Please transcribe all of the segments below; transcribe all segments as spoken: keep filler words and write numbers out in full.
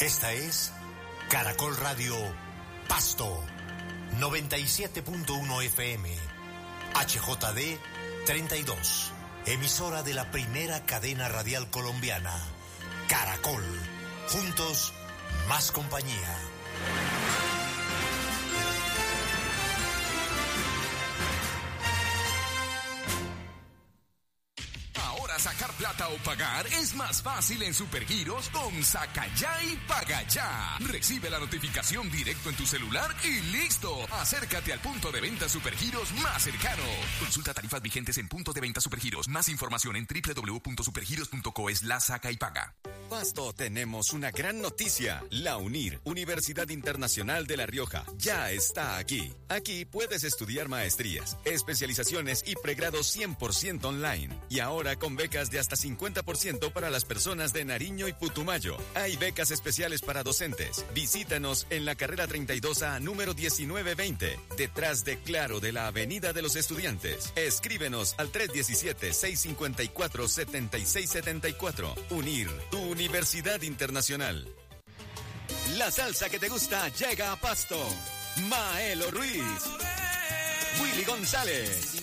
Esta es Caracol Radio Pasto, noventa y siete punto uno F M, H J D treinta y dos, emisora de la primera cadena radial colombiana, Caracol. Juntos, más compañía. Sacar plata o pagar es más fácil en Supergiros con Saca Ya y Paga Ya. Recibe la notificación directo en tu celular y listo. Acércate al punto de venta Supergiros más cercano. Consulta tarifas vigentes en puntos de venta Supergiros. Más información en doble u doble u doble u punto supergiros punto co slash saca y paga. Pasto, tenemos una gran noticia. La UNIR, Universidad Internacional de La Rioja, ya está aquí. Aquí puedes estudiar maestrías, especializaciones y pregrados cien por ciento online. Y ahora con becas de hasta cincuenta por ciento para las personas de Nariño y Putumayo. Hay becas especiales para docentes. Visítanos en la carrera treinta y dos A, número diecinueve veinte, detrás de Claro de la Avenida de los Estudiantes. Escríbenos al tres uno siete, seis cinco cuatro, siete seis siete cuatro. UNIR, tu Universidad Internacional. La salsa que te gusta llega a Pasto. Maelo Ruiz, Willy González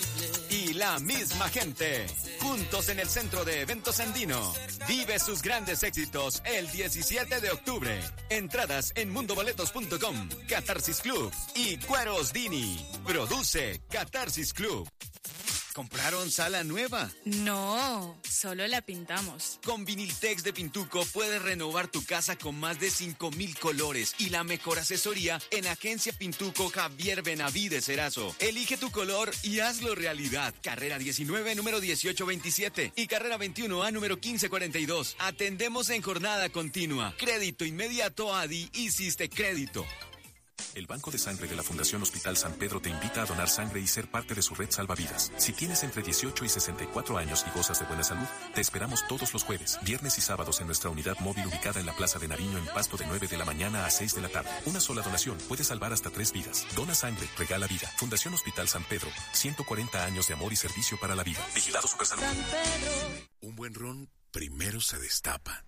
y la misma gente, juntos en el Centro de Eventos Andino. Vive sus grandes éxitos el diecisiete de octubre. Entradas en mundoboletos punto com, Catarsis Club y Cueros Dini. Produce Catarsis Club. ¿Compraron sala nueva? No, solo la pintamos. Con Viniltex de Pintuco puedes renovar tu casa con más de cinco mil colores y la mejor asesoría en Agencia Pintuco Javier Benavides Erazo. Elige tu color y hazlo realidad. Carrera diecinueve, número dieciocho veintisiete y carrera veintiuno A, número quince cuarenta y dos. Atendemos en jornada continua. Crédito inmediato A D I Hiciste Crédito. El Banco de Sangre de la Fundación Hospital San Pedro te invita a donar sangre y ser parte de su red salvavidas. Si tienes entre dieciocho y sesenta y cuatro años y gozas de buena salud, te esperamos todos los jueves, viernes y sábados en nuestra unidad móvil ubicada en la Plaza de Nariño en Pasto de nueve de la mañana a seis de la tarde. Una sola donación puede salvar hasta tres vidas. Dona sangre, regala vida. Fundación Hospital San Pedro, ciento cuarenta años de amor y servicio para la vida. Vigilado Supersalud. San Pedro. Un buen ron primero se destapa,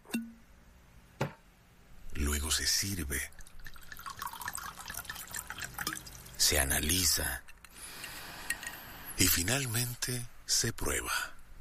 luego se sirve, se analiza y finalmente se prueba.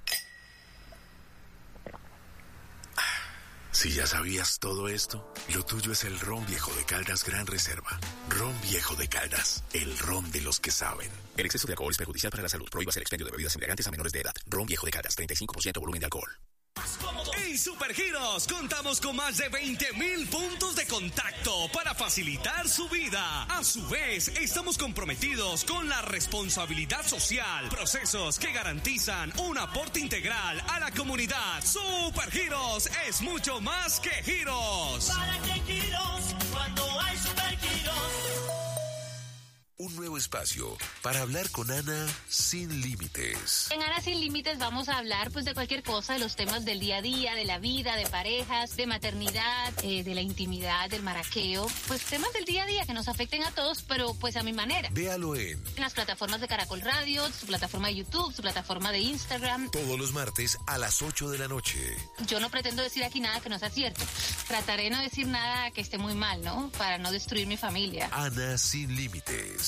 Si ya sabías todo esto, lo tuyo es el Ron Viejo de Caldas Gran Reserva. Ron Viejo de Caldas, el ron de los que saben. El exceso de alcohol es perjudicial para la salud. Prohíbas el expendio de bebidas embriagantes a menores de edad. Ron Viejo de Caldas, treinta y cinco por ciento volumen de alcohol. En Supergiros contamos con más de veinte mil puntos de contacto para facilitar su vida. A su vez, estamos comprometidos con la responsabilidad social, procesos que garantizan un aporte integral a la comunidad. Supergiros es mucho más que giros. ¿Para qué giros cuando hay Supergiros? Un nuevo espacio para hablar con Ana sin límites. En Ana sin límites vamos a hablar pues de cualquier cosa, de los temas del día a día, de la vida, de parejas, de maternidad, eh, de la intimidad, del maraqueo, pues temas del día a día que nos afecten a todos, pero pues a mi manera. Véalo en, en las plataformas de Caracol Radio, su plataforma de YouTube, su plataforma de Instagram. Todos los martes a las ocho de la noche. Yo no pretendo decir aquí nada que no sea cierto. Trataré de no decir nada que esté muy mal, ¿no? Para no destruir mi familia. Ana sin límites.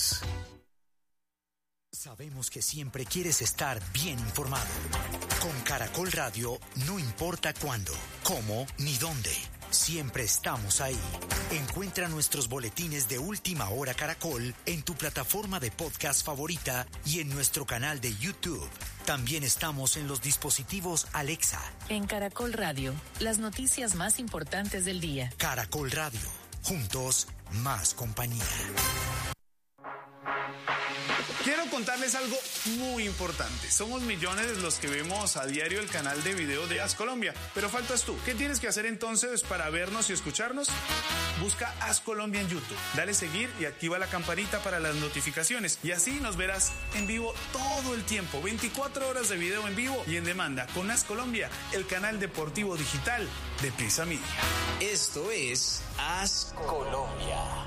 Sabemos que siempre quieres estar bien informado. Con Caracol Radio, no importa cuándo, cómo ni dónde. Siempre estamos ahí. Encuentra nuestros boletines de Última Hora Caracol en tu plataforma de podcast favorita y en nuestro canal de YouTube. También estamos en los dispositivos Alexa. En Caracol Radio, las noticias más importantes del día. Caracol Radio, juntos, más compañía. Quiero contarles algo muy importante. Somos millones los que vemos a diario el canal de video de As Colombia, pero faltas tú. ¿Qué tienes que hacer entonces para vernos y escucharnos? Busca As Colombia en YouTube, dale seguir y activa la campanita para las notificaciones y así nos verás en vivo todo el tiempo, veinticuatro horas de video en vivo y en demanda con As Colombia, el canal deportivo digital de Prisa Media. Esto es As Colombia.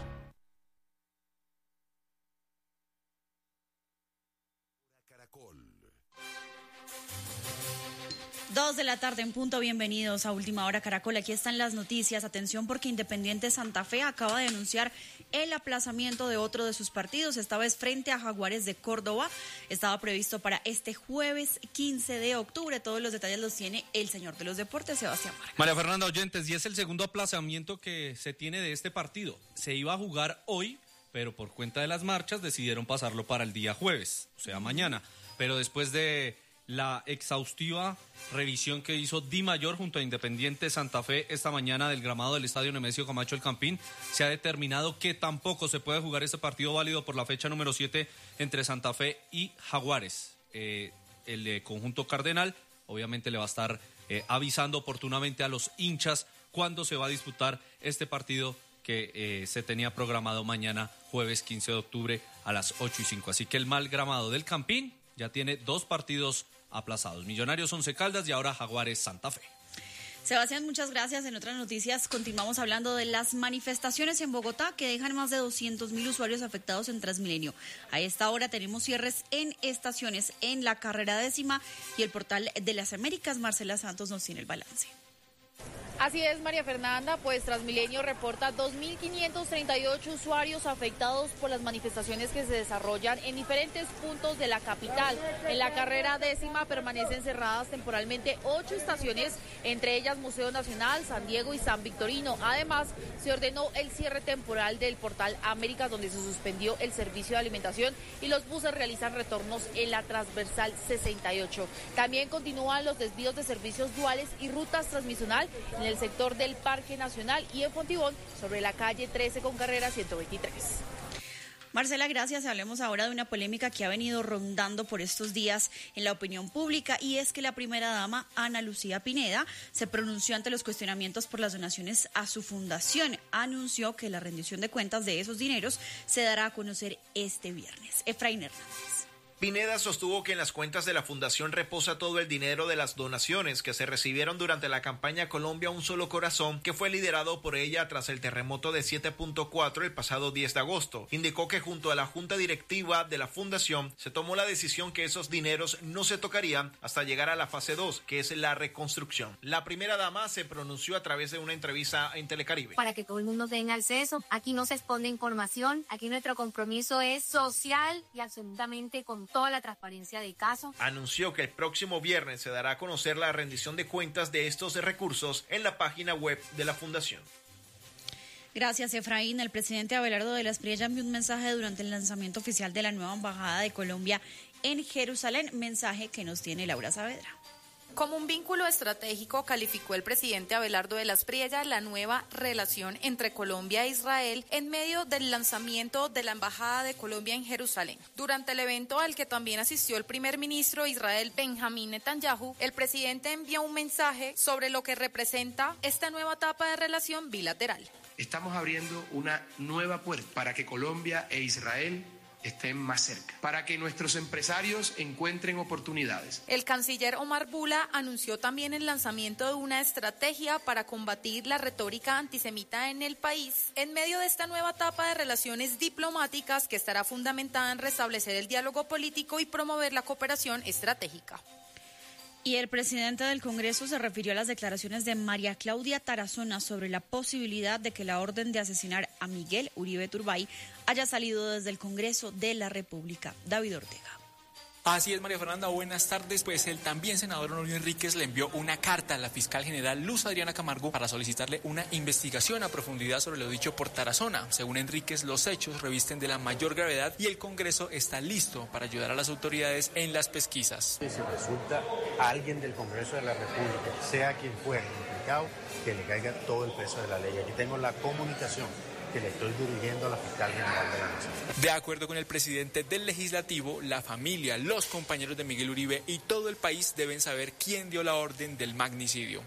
Dos de la tarde en punto, bienvenidos a Última Hora Caracol. Aquí están las noticias. Atención porque Independiente Santa Fe acaba de anunciar el aplazamiento de otro de sus partidos, esta vez frente a Jaguares de Córdoba. Estaba previsto para este jueves quince de octubre. Todos los detalles los tiene el señor de los deportes, Sebastián Vargas. María Fernanda Oyentes, y es el segundo aplazamiento que se tiene de este partido. Se iba a jugar hoy, pero por cuenta de las marchas decidieron pasarlo para el día jueves, o sea, mañana. Pero después de la exhaustiva revisión que hizo Di Mayor junto a Independiente Santa Fe esta mañana del gramado del Estadio Nemesio Camacho El Campín, se ha determinado que tampoco se puede jugar este partido válido por la fecha número siete entre Santa Fe y Jaguares. Eh, el eh, conjunto cardenal obviamente le va a estar eh, avisando oportunamente a los hinchas cuándo se va a disputar este partido que eh, se tenía programado mañana jueves quince de octubre a las ocho y cinco. Así que el mal gramado del Campín ya tiene dos partidos aplazados. Millonarios Once Caldas y ahora Jaguares Santa Fe. Sebastián, muchas gracias. En otras noticias continuamos hablando de las manifestaciones en Bogotá que dejan más de doscientos mil usuarios afectados en Transmilenio. A esta hora tenemos cierres en estaciones en la carrera décima y el Portal de las Américas. Marcela Santos nos tiene el balance. Así es, María Fernanda, pues Transmilenio reporta dos mil quinientos treinta y ocho usuarios afectados por las manifestaciones que se desarrollan en diferentes puntos de la capital. En la carrera décima permanecen cerradas temporalmente ocho estaciones, entre ellas Museo Nacional, San Diego y San Victorino. Además, se ordenó el cierre temporal del Portal Américas, donde se suspendió el servicio de alimentación y los buses realizan retornos en la transversal sesenta y ocho. También continúan los desvíos de servicios duales y rutas transmisional en el sector del Parque Nacional y en Fontibón sobre la calle trece con carrera ciento veintitrés. Marcela, gracias. Hablemos ahora de una polémica que ha venido rondando por estos días en la opinión pública, y es que la primera dama, Ana Lucía Pineda, se pronunció ante los cuestionamientos por las donaciones a su fundación. Anunció que la rendición de cuentas de esos dineros se dará a conocer este viernes. Efraín Hernández. Pineda sostuvo que en las cuentas de la fundación reposa todo el dinero de las donaciones que se recibieron durante la campaña Colombia Un Solo Corazón, que fue liderado por ella tras el terremoto de siete punto cuatro el pasado diez de agosto. Indicó que junto a la junta directiva de la fundación se tomó la decisión que esos dineros no se tocarían hasta llegar a la fase dos, que es la reconstrucción. La primera dama se pronunció a través de una entrevista en Telecaribe. Para que todo el mundo tenga acceso, aquí no se expone información, aquí nuestro compromiso es social y absolutamente con toda la transparencia del caso. Anunció que el próximo viernes se dará a conocer la rendición de cuentas de estos recursos en la página web de la fundación. Gracias, Efraín. El presidente Abelardo de la Espriella envió un mensaje durante el lanzamiento oficial de la nueva embajada de Colombia en Jerusalén, mensaje que nos tiene Laura Saavedra. Como un vínculo estratégico, calificó el presidente Abelardo de la Espriella la nueva relación entre Colombia e Israel en medio del lanzamiento de la Embajada de Colombia en Jerusalén. Durante el evento al que también asistió el primer ministro de Israel, Benjamín Netanyahu, el presidente envió un mensaje sobre lo que representa esta nueva etapa de relación bilateral. Estamos abriendo una nueva puerta para que Colombia e Israel estén más cerca, para que nuestros empresarios encuentren oportunidades. El canciller Omar Bula anunció también el lanzamiento de una estrategia para combatir la retórica antisemita en el país, en medio de esta nueva etapa de relaciones diplomáticas que estará fundamentada en restablecer el diálogo político y promover la cooperación estratégica. Y el presidente del Congreso se refirió a las declaraciones de María Claudia Tarazona sobre la posibilidad de que la orden de asesinar a Miguel Uribe Turbay haya salido desde el Congreso de la República. David Ortega. Así es, María Fernanda, buenas tardes. Pues el también senador Honorio Enríquez le envió una carta a la fiscal general Luz Adriana Camargo para solicitarle una investigación a profundidad sobre lo dicho por Tarazona. Según Enríquez, los hechos revisten de la mayor gravedad y el Congreso está listo para ayudar a las autoridades en las pesquisas. Si resulta alguien del Congreso de la República, sea quien fuera implicado, que le caiga todo el peso de la ley. Aquí tengo la comunicación que le estoy dirigiendo a la fiscal general de la Nación. De acuerdo con el presidente del Legislativo, la familia, los compañeros de Miguel Uribe y todo el país deben saber quién dio la orden del magnicidio.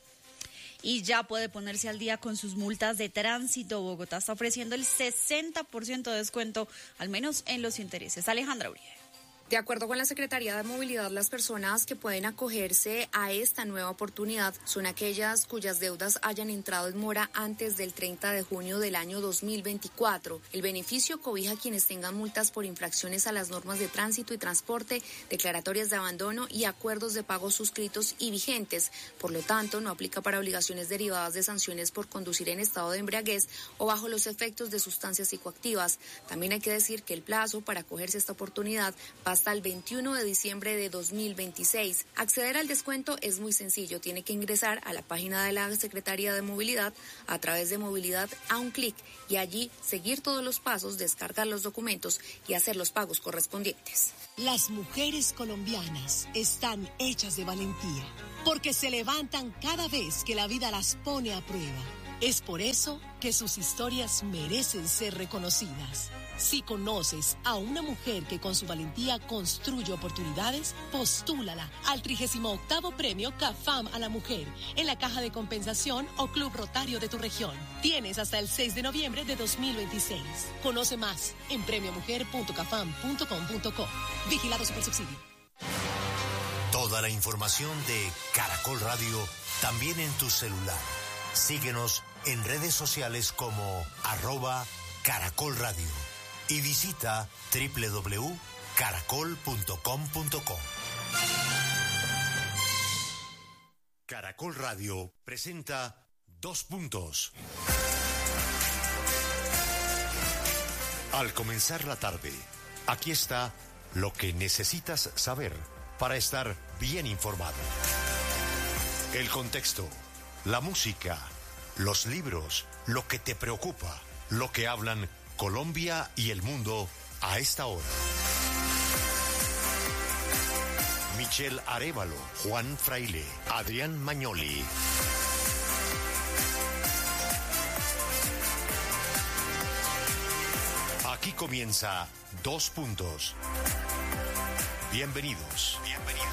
Y ya puede ponerse al día con sus multas de tránsito. Bogotá está ofreciendo el sesenta por ciento de descuento, al menos en los intereses. Alejandra Uribe. De acuerdo con la Secretaría de Movilidad, las personas que pueden acogerse a esta nueva oportunidad son aquellas cuyas deudas hayan entrado en mora antes del treinta de junio del año dos mil veinticuatro. El beneficio cobija a quienes tengan multas por infracciones a las normas de tránsito y transporte, declaratorias de abandono y acuerdos de pago suscritos y vigentes. Por lo tanto, no aplica para obligaciones derivadas de sanciones por conducir en estado de embriaguez o bajo los efectos de sustancias psicoactivas. También hay que decir que el plazo para acogerse a esta oportunidad va hasta el veintiuno de diciembre de dos mil veintiséis. Acceder al descuento es muy sencillo. Tiene que ingresar a la página de la Secretaría de Movilidad a través de Movilidad a un clic y allí seguir todos los pasos, descargar los documentos y hacer los pagos correspondientes. Las mujeres colombianas están hechas de valentía porque se levantan cada vez que la vida las pone a prueba. Es por eso que sus historias merecen ser reconocidas. Si conoces a una mujer que con su valentía construye oportunidades, postúlala al trigésimo octavo Premio CAFAM a la Mujer en la Caja de Compensación o Club Rotario de tu región. Tienes hasta el seis de noviembre de dos mil veintiséis. Conoce más en premio mujer punto cafam punto com punto co. Vigilado Supersubsidio. Toda la información de Caracol Radio también en tu celular. Síguenos en redes sociales como arroba Caracol Radio. Y visita doble u doble u doble u punto caracol punto com punto co. Caracol Radio presenta Dos Puntos. Al comenzar la tarde, aquí está lo que necesitas saber para estar bien informado. El contexto, la música, los libros, lo que te preocupa, lo que hablan Colombia y el mundo a esta hora. Michelle Arévalo, Juan Fraile, Adrián Magnoli. Aquí comienza Dos Puntos. Bienvenidos. Bienvenidos.